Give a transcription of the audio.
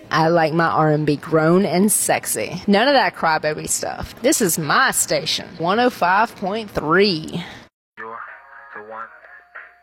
I like my R&B grown and sexy. None of that crybaby stuff. This is my station, 105.3.